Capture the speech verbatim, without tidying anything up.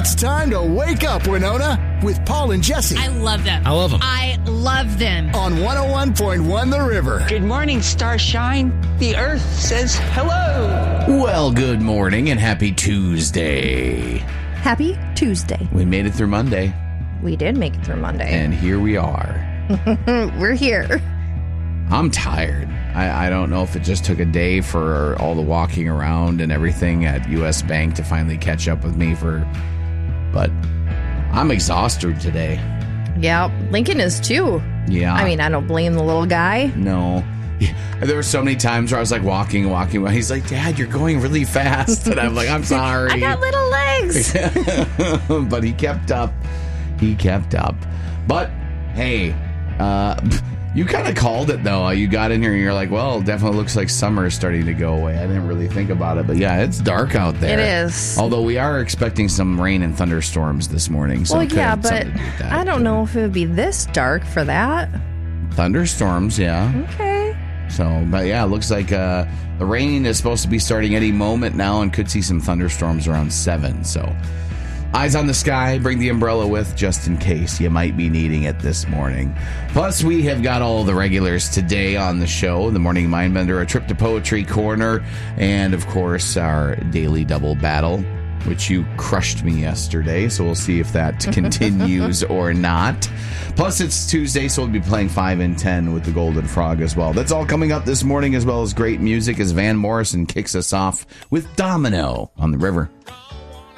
It's time to wake up, Winona, with Paul and Jesse. I love them. I love them. I love them. On one oh one point one The River. Good morning, Starshine. The Earth says hello. Well, good morning and happy Tuesday. Happy Tuesday. We made it through Monday, We did make it through Monday. and here we are. We're here. I'm tired. I, I don't know if it just took a day for all the walking around and everything at U S Bank to finally catch up with me for, but I'm exhausted today. Yeah, Lincoln is too. Yeah. I mean, I don't blame the little guy. No. There were so many times where I was like walking, walking. He's like, Dad, you're going really fast. And I'm like, I'm sorry. I got little legs. But he kept up. He kept up. But, hey, uh, you kind of called it, though. You got in here and you're like, well, it definitely looks like summer is starting to go away. I didn't really think about it. But, yeah, it's dark out there. It is. Although we are expecting some rain and thunderstorms this morning. So Well, it could yeah, have but something to do with that. I don't know if it would be this dark for that. Thunderstorms, yeah. Okay. So, but yeah, it looks like uh, the rain is supposed to be starting any moment now and could see some thunderstorms around seven. So, eyes on the sky, bring the umbrella with just in case you might be needing it this morning. Plus, we have got all the regulars today on the show, the Morning Mindbender, a trip to Poetry Corner, and of course, our daily double battle, which you crushed me yesterday, so we'll see if that continues or not. Plus, it's Tuesday, so we'll be playing five and ten with the Golden Frog as well. That's all coming up this morning, as well as great music as Van Morrison kicks us off with Domino on the River.